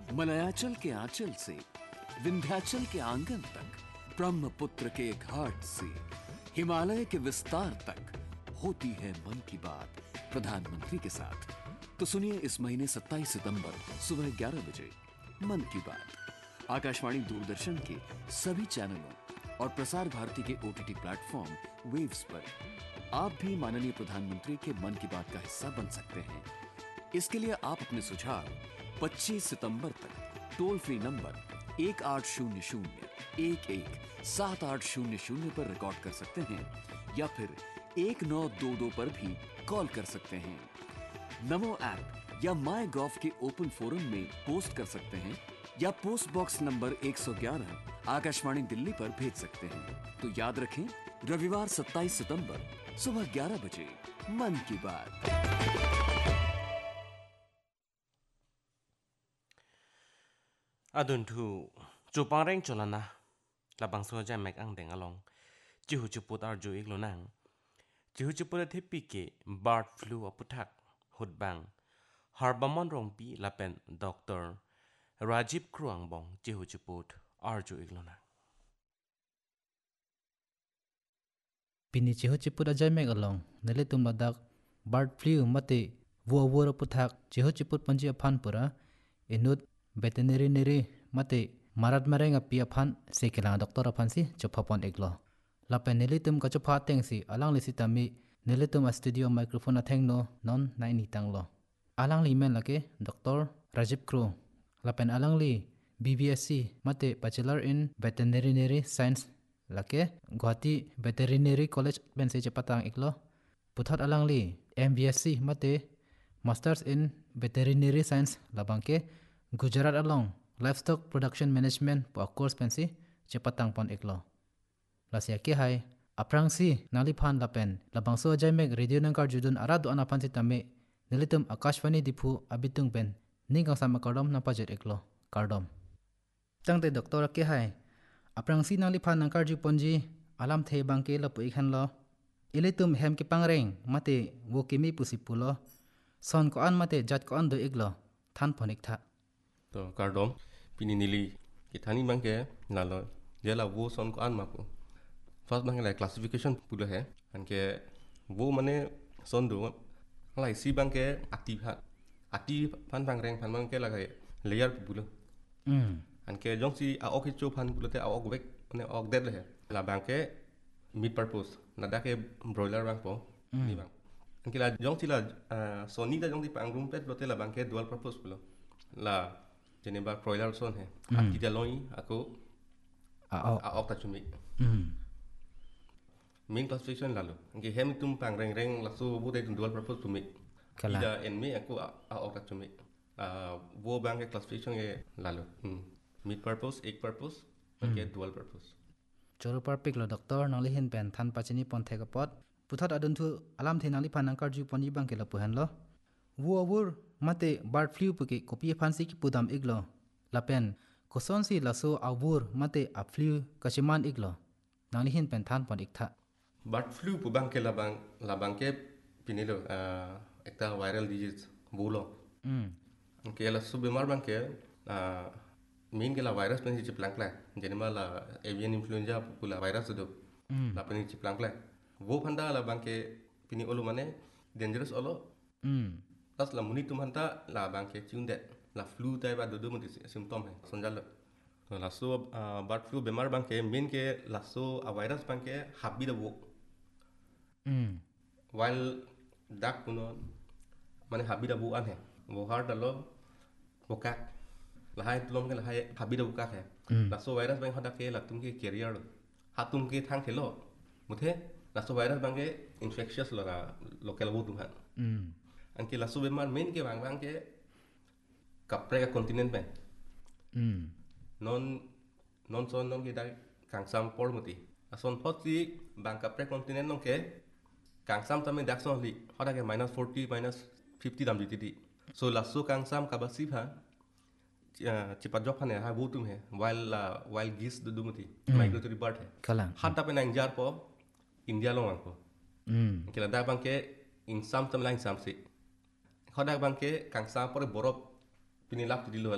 मलयाचल के आंचल से विंध्याचल के आंगन तक, ब्रह्मपुत्र के घाट से हिमालय के विस्तार तक होती है मन की बात प्रधानमंत्री के साथ। तो सुनिए इस महीने 27 सितंबर सुबह 11 बजे मन की बात आकाशवाणी दूरदर्शन के सभी चैनलों और प्रसार भारती के OTT प्लेटफॉर्म वेव्स पर। आप भी माननीय प्रधानमंत्री के मन की बात का हिस्सा बन सकते हैं। इसके लिए आप अपने सुझाव 25 सितंबर तक टोल फ्री नंबर 1800-11-7800 पर रिकॉर्ड कर सकते हैं या फिर 1922 पर भी कॉल कर सकते हैं। नमो ऐप या माई गॉव के ओपन फोरम में पोस्ट कर सकते हैं या post box number 111 Akashvani Delhi पर भेज सकते हैं। तो याद रखें, रविवार 27 सितंबर सुबह 11 बजे मन की बात। Aduntu chupareng cholana labang soja mek ang deng along jihu chuput arju iglonang jihu chuput thipi ke bird flu aputhak hutbang harbamon rongpi lapen Dr. Rajiv Kruangbong jihu chuput arju iglonang Pini jihu chuput ajay mek along nelitum ladak bird flu mate wo aputhak jihu chuput panji aphan pura inut veterinary mate marat mareng api aphan sekelang doktor aphan si chopapon eglo lapen nelitum ka chopa teng si alang lisi tami nelitum a studio microphone atheng no non nai ni tanglo alang li men lake Dr. Rajiv Kru lapen alang li BVSC mate Bachelor in Veterinary Science lake Guwahati Veterinary College ben se chapatang eglo puthat alang li MVSC mate Masters in Veterinary Science labangke Gujarat along Livestock Production Management po course pensi chepatang pon eklo lasya ke hai aprang si naliphan lapen labangso jaimek radio nangkar judun aradu anapan si tame nilitum akashvani dipu abitung pen ningang sama kardom napajet eklo kardom tangte doktor ke hai aprang si naliphan nangkar ju ponji alam the bangke lapu ikhan lo ilitum hem ke pangreng mate wo kimi pusipulo son ko an mate jat ko an do eklo than phonik tha तो कार्डोम पिनी नीली कि थानी बंके नालो जेला वो सोन को आन मापो first बंके ला classification पुलो है अनके वो मने सोन दो लाई सी बंके आती फान बंगरेंग फान बंके लगा लेयर पुलो अनके जोंग सी आ ओके चो फान पुलो ते आ ओक वेक ने ओक डेड है ला बंके मिड पर्पस नदा के ब्रॉयलर बंक पो नी बंक अनके ला जोंग सी ला सोनी दा जोंग सी पांगरूम पे लोते ला बंके डुअल पर्पस पुलो ला जेनेबा ब्रॉयलर सोन है आती दलोई आको आ ओक तचुमी मेन क्लासिफिकेशन लालो कि हेम तुम पांगरेंग रेंग लसो वो दे डुअल पर्पस तुमी इदा एनमी आको आ ओक तचुमी वो बैंग क्लासिफिकेशन ये लालो मिड पर्पस एक पर्पस के डुअल पर्पस चोरो परपिक लो डॉक्टर नली हिन पेन थान पाचिनी पंथे का पद पुथत अदंथु अलाम थे नली फानंकर जु पनी बंके ल पुहन लो वो अवुर mate bird flu puki kopi fansi ki pudam iglo lapen koson si laso awur mate a flu kashiman iglo nangli hin pen than pon iktha bird flu pu bang ke pinilo ekta viral disease bolo ke la su bemar bang ke main ke la virus pen ji plankla jenema la avian influenza pula virus do la pen ji plankla wo phanda la bang ke pini olo mane dangerous olo tas la muni tumanta la banke chunde la flu tai ba dodo mun symptom hai sonjal la so bird flu bemar banke main ke la so a virus banke habi da wo while dak kuno mane habi da wo an hai wo har dalo wo ka la hai tlom ke la hai habi da wo ka hai la so virus bank hada ke la tum ke carrier ha tum ke thang khelo muthe la so virus banke infectious la local wo tum han anke la sube mar main ke bang ke kapre ka continent में non son non ke dai kangsam por muti ason photi bang kapre continent non ke kangsam tame dakson li hoda ke -40 -50 dam jiti so la so kangsam ka basi pha chipat jok phane ha butum hai while geese du muti migratory bird hai kalang hatta pe nang jar po india lo ang ko ke la da bang ke in sam tam lang sam si khodak bang ke kangsam por borop pinilap di lo